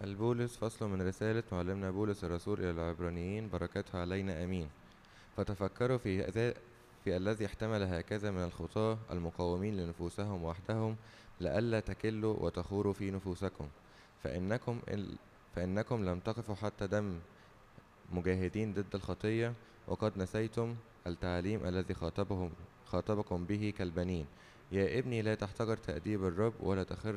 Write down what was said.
البولس فصل من رسالة معلمنا بولس الرسول إلى العبرانيين، بركاته علينا آمين. فتفكروا في الذي احتمل هكذا من الخطاة المقاومين لنفوسهم وحدهم، لئلا تكلوا وتخوروا في نفوسكم. فإنكم, فإنكم لم تقفوا حتى دم مجاهدين ضد الخطية، وقد نسيتم التعليم الذي خاطبكم به كالبنين. يا ابني، لا تحتقر تأديب الرب، ولا تخر